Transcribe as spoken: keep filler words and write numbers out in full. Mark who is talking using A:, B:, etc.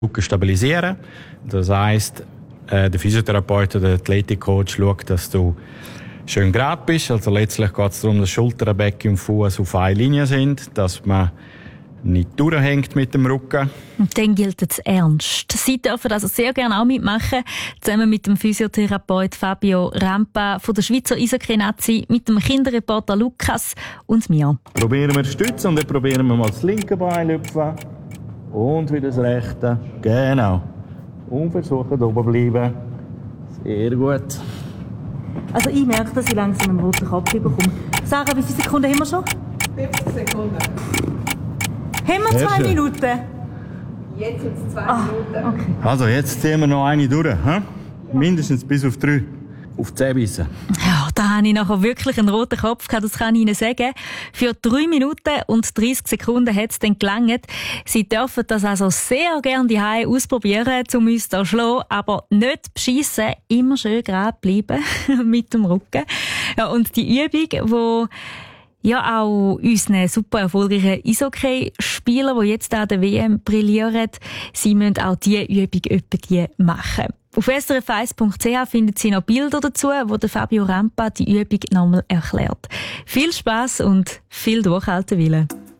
A: Rücken stabilisieren. Das heisst, äh, der Physiotherapeut oder der Athletikcoach schaut, dass du schön gerade bist. Also letztlich geht es darum, dass Schulter, Becken und Fuß auf einer Linie sind, dass man nicht durchhängt mit dem Rücken.
B: Und dann gilt es ernst. Sie dürfen also sehr gerne auch mitmachen, zusammen mit dem Physiotherapeut Fabio Rampa von der Schweizer Eishockey-Nazi, mit dem Kinderreporter Lukas und mir.
A: Probieren wir Stütze und dann probieren wir mal das linke Bein lüpfen und wieder das rechte. Genau. Und versuchen oben bleiben. Sehr gut.
B: Also ich merke, dass ich langsam einen roten Kopf bekomme. Sarah, wie viele Sekunden haben wir schon?
C: fünfzig Sekunden.
B: Haben wir zwei Minuten?
C: Jetzt sind es zwei
B: ah,
C: Minuten.
B: Okay.
A: Also jetzt ziehen wir noch eine durch. He? Mindestens bis auf drei. Auf die Zähne bissen.
B: Ja, da habe ich nachher wirklich einen roten Kopf gehabt, das kann ich Ihnen sagen. Für drei Minuten und dreißig Sekunden hat es dann gelangt. Sie dürfen das also sehr gerne die Hause ausprobieren, um uns da zu schlagen, aber nicht beschissen, immer schön gerade bleiben mit dem Rücken. Ja, und die Übung, die ja auch unseren super erfolgreichen Eishockey-Spielern, die jetzt an der W M brillieren, sie müssen auch diese Übung etwa die machen. Auf s r f eins punkt c h finden Sie noch Bilder dazu, wo der Fabio Rampa die Übung nochmal erklärt. Viel Spass und viel Durchhaltewillen.